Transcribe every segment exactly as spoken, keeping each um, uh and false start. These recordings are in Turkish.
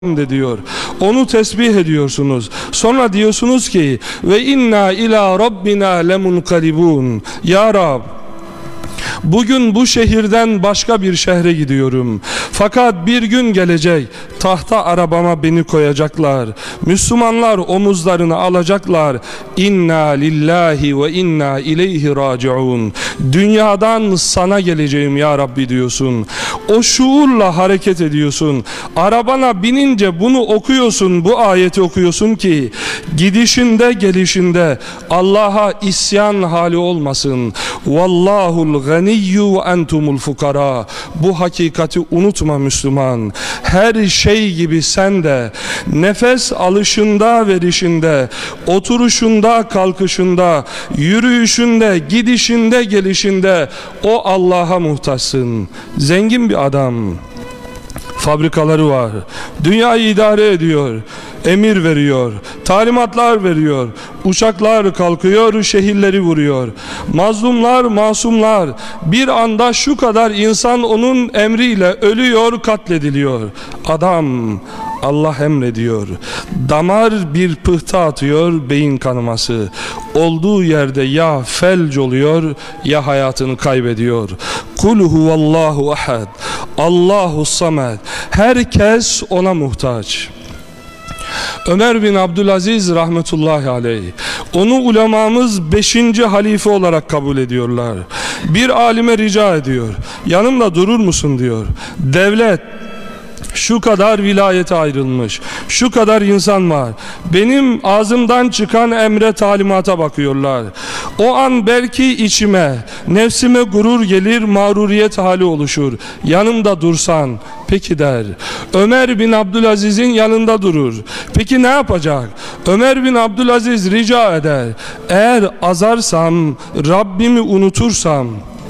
ediyor. Onu tesbih ediyorsunuz. Sonra diyorsunuz ki ve inna ila rabbina lemunqalibun. Ya Rab, bugün bu şehirden başka bir şehre gidiyorum. Fakat bir gün gelecek, tahta arabama beni koyacaklar. Müslümanlar omuzlarını alacaklar. İnna lillahi ve inna ileyhi raciun. Dünyadan sana geleceğim ya Rabbi diyorsun. O şuurla hareket ediyorsun. Arabana binince bunu okuyorsun, bu ayeti okuyorsun ki gidişinde gelişinde Allah'a isyan hali olmasın. Vallahul ganiyyu ve entumul fukara. Bu hakikati unutma Müslüman. Her şey gibi sen de nefes alışında verişinde, oturuşunda kalkışında, yürüyüşünde, gidişinde gelişinde o Allah'a muhtaçsın. Zengin bir adam, fabrikaları var, dünyayı idare ediyor, emir veriyor, talimatlar veriyor, uçaklar kalkıyor, şehirleri vuruyor, mazlumlar, masumlar, bir anda şu kadar insan onun emriyle ölüyor, katlediliyor. Adam Allah emrediyor, damar bir pıhtı atıyor, beyin kanaması, olduğu yerde ya felç oluyor ya hayatını kaybediyor. Kul huvallahu ahad, Allahu samed. Herkes ona muhtaç. Ömer bin Abdülaziz rahmetullahi aleyh, onu ulemamız beşinci halife olarak kabul ediyorlar. Bir alime rica ediyor, yanımda durur musun diyor. Devlet şu kadar vilayete ayrılmış, şu kadar insan var, benim ağzımdan çıkan emre talimata bakıyorlar. O an belki içime, nefsime gurur gelir, mağruriyet hali oluşur. Yanımda dursan peki der. Ömer bin Abdülaziz'in yanında durur. Peki ne yapacak? Ömer bin Abdülaziz rica eder, eğer azarsam, Rabbimi unutursam,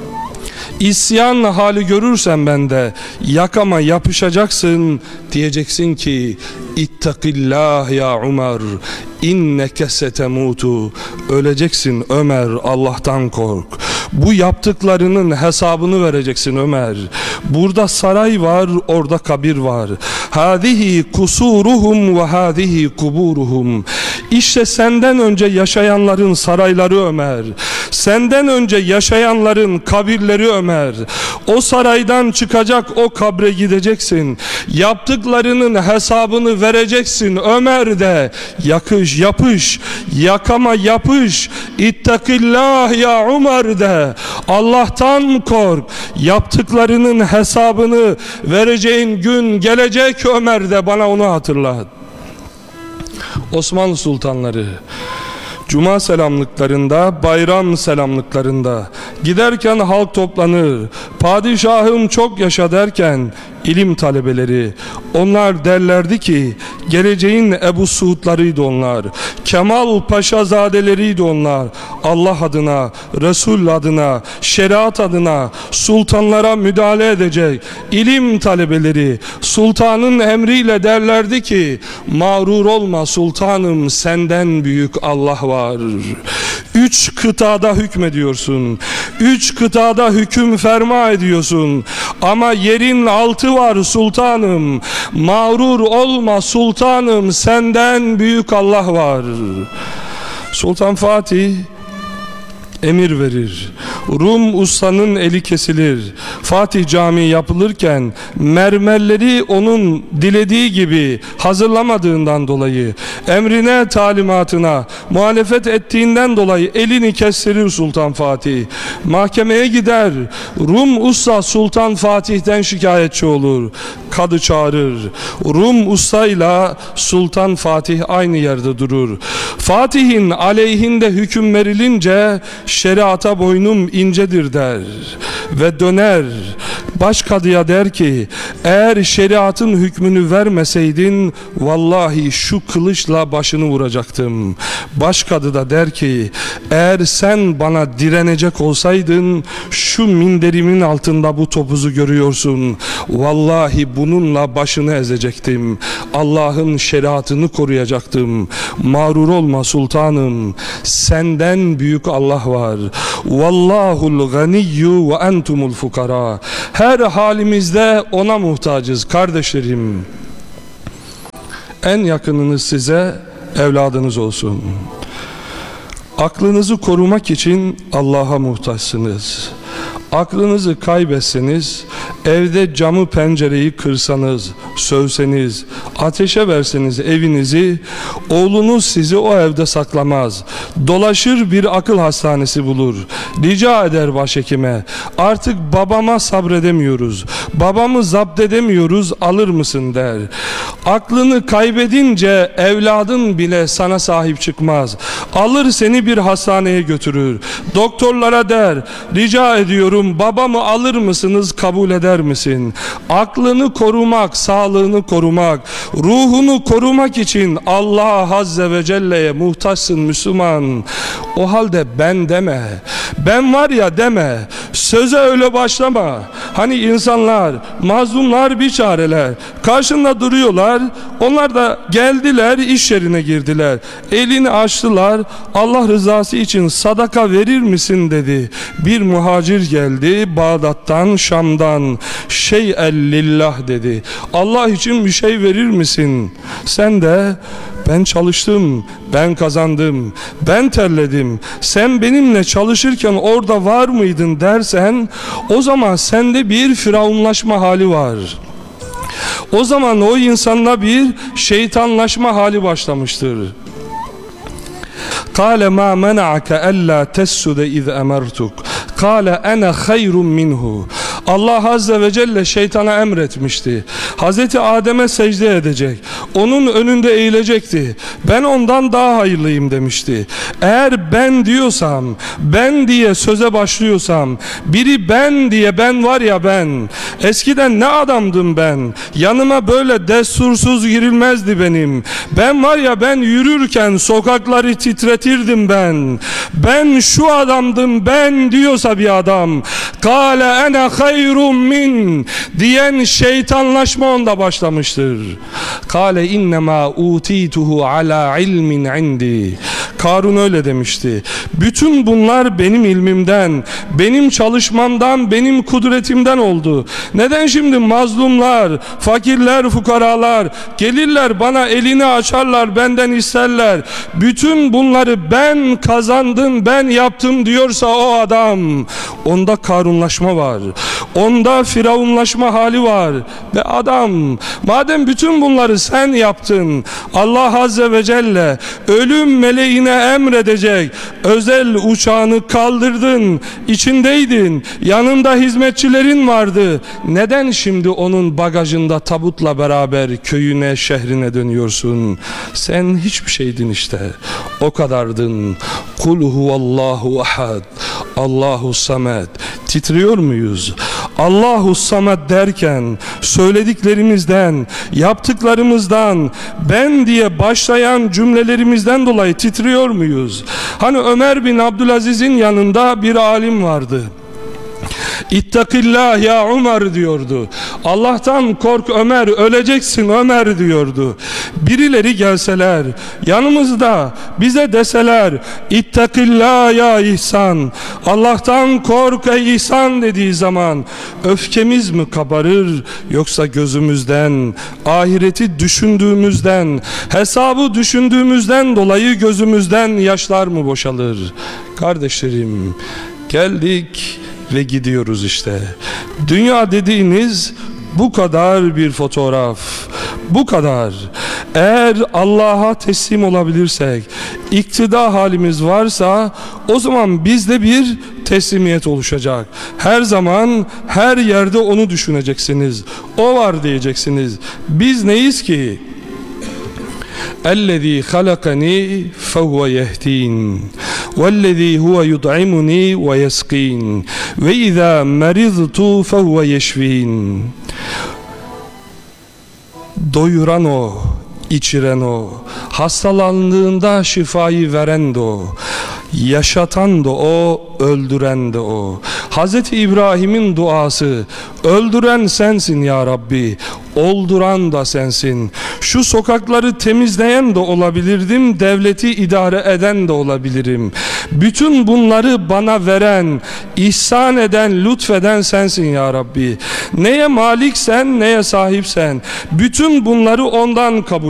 İsyan hali görürsen bende yakama yapışacaksın, diyeceksin ki İttakillah ya Ömer, inneke setemutu. Öleceksin Ömer, Allah'tan kork. Bu yaptıklarının hesabını vereceksin Ömer. Burada saray var, orada kabir var. Hadihi kusuruhum ve hadihi kuburuhum. İşte senden önce yaşayanların sarayları Ömer. Senden önce yaşayanların kabirleri Ömer. O saraydan çıkacak, o kabre gideceksin. Yaptıklarının hesabını vereceksin Ömer de. Yakış, yapış, yakama yapış. İttakillah ya Ömer de. Allah'tan kork. Yaptıklarının hesabını vereceğin gün gelecek Ömer de, bana onu hatırlat. Osmanlı sultanları Cuma selamlıklarında, bayram selamlıklarında giderken halk toplanır. Padişahım çok yaşa derken ilim talebeleri, onlar derlerdi ki geleceğin Ebu Suudlarıydı onlar, Kemal Paşazadeleriydi onlar. Allah adına, Resul adına, şeriat adına sultanlara müdahale edecek ilim talebeleri sultanın emriyle derlerdi ki mağrur olma sultanım, senden büyük Allah var. Üç kıtada hükmediyorsun, üç kıtada hüküm ferma ediyorsun, ama yerin altı var sultanım, mağrur olma sultanım, senden büyük Allah var. Sultan Fatih emir verir, Rum ustanın eli kesilir. Fatih Camii yapılırken mermerleri onun dilediği gibi hazırlamadığından dolayı, emrine talimatına muhalefet ettiğinden dolayı elini kestirir Sultan Fatih. Mahkemeye gider, Rum usta Sultan Fatih'ten şikayetçi olur. Kadı çağırır, Rum ustayla Sultan Fatih aynı yerde durur. Fatih'in aleyhinde hüküm verilince şeriata boynum incedir der ve döner başkadıya der ki eğer şeriatın hükmünü vermeseydin vallahi şu kılıçla başını vuracaktım. Başkadı da der ki eğer sen bana direnecek olsaydın şu minderimin altında bu topuzu görüyorsun, vallahi bununla başını ezecektim, Allah'ın şeriatını koruyacaktım. Mağrur olma sultanım, senden büyük Allah var. Vallahul ganiyyu ve entumul fukara. Her halimizde ona muhtacız kardeşlerim. En yakınınız size evladınız olsun. Aklınızı korumak için Allah'a muhtaçsınız. Aklınızı kaybetseniz, evde camı pencereyi kırsanız, sövseniz, ateşe verseniz evinizi, oğlunuz sizi o evde saklamaz. Dolaşır bir akıl hastanesi bulur. Rica eder başhekime, artık babama sabredemiyoruz, babamı zapt edemiyoruz, alır mısın der. Aklını kaybedince evladın bile sana sahip çıkmaz. Alır seni bir hastaneye götürür. Doktorlara der, rica ediyorum babamı alır mısınız, kabul eder misin? Aklını korumak, sağlığını korumak, ruhunu korumak için Allah Azze ve Celle'ye muhtaçsın Müslüman. O halde ben deme, ben var ya deme, söze öyle başlama. Hani insanlar, mazlumlar, biçareler karşında duruyorlar, onlar da geldiler, iş yerine girdiler, elini açtılar, Allah rızası için sadaka verir misin dedi. Bir muhacir geldi Bağdat'tan, Şam'dan, şey'en lillah dedi, Allah için bir şey verir misin? Sen de ben çalıştım, ben kazandım, ben terledim, sen benimle çalışırken orada var mıydın dersen, o zaman sende bir firavunlaşma hali var. O zaman o insanda bir şeytanlaşma hali başlamıştır. قال ما منعك ألا تسجد إذ أمرتك قال أنا خير منه. Allah Azze ve Celle şeytana emretmişti. Hazreti Adem'e secde edecek. Onun önünde eğilecekti. Ben ondan daha hayırlıyım demişti. Eğer ben diyorsam, ben diye söze başlıyorsam, biri ben diye, ben var ya ben, eskiden ne adamdım ben, yanıma böyle destursuz girilmezdi benim. Ben var ya ben yürürken sokakları titretirdim ben. Ben şu adamdım ben diyorsa bir adam, kâle ene hayrun min diyen şeytanlaşma onda başlamıştır. Kâle innemâ utîtuhu alâ ilmin indi. Karun öyle demişti. Bütün bunlar benim ilmimden, benim çalışmamdan, benim kudretimden oldu. Neden şimdi mazlumlar, fakirler, fukaralar gelirler bana elini açarlar, benden isterler. Bütün bunları ben kazandım, ben yaptım diyorsa o adam, onda karunlaşma var. Onda firavunlaşma hali var. Ve adam, madem bütün bunları sen yaptın, Allah Azze ve Celle ölüm meleğine emredecek özel uçağını kaldırdın, içindeydin, yanında hizmetçilerin vardı, neden şimdi onun bagajında tabutla beraber köyüne, şehrine dönüyorsun? Sen hiçbir şeydin işte, o kadardın. Kul huvallahu ahad, Allahu samed. Titriyor muyuz? Allahu samed derken söylediklerimizden, yaptıklarımızdan, ben diye başlayan cümlelerimizden dolayı titriyor muyuz? Hani Ömer bin Abdülaziz'in yanında bir alim vardı. İttakillah ya Ömer diyordu. Allah'tan kork Ömer, öleceksin Ömer diyordu. Birileri gelseler, yanımızda bize deseler, İttakillah ya İhsan, Allah'tan kork ey İhsan dediği zaman öfkemiz mi kabarır, yoksa gözümüzden, ahireti düşündüğümüzden, hesabı düşündüğümüzden dolayı gözümüzden yaşlar mı boşalır? Kardeşlerim, geldik ve gidiyoruz işte. Dünya dediğiniz bu kadar bir fotoğraf, bu kadar. Eğer Allah'a teslim olabilirsek, iktida halimiz varsa, o zaman bizde bir teslimiyet oluşacak. Her zaman, her yerde onu düşüneceksiniz. O var diyeceksiniz. Biz neyiz ki? اَلَّذ۪ي خَلَقَنِي فَهُوَ يَهْد۪ينَ وَالَّذ۪ي هُوَ يُطْعِمُنِي وَيَسْق۪ينَ وَاِذَا مَرِضْتُ فَهُوَ يَشْف۪ينَ. Doyuran o, içiren o, hastalandığında şifayı veren de o, yaşatan da o, öldüren de o. Hazreti İbrahim'in duası, öldüren sensin ya Rabbi, olduran da sensin. Şu sokakları temizleyen de olabilirdim, devleti idare eden de olabilirim. Bütün bunları bana veren, ihsan eden, lütfeden sensin ya Rabbi. Neye maliksen, neye sahipsen, bütün bunları ondan kabul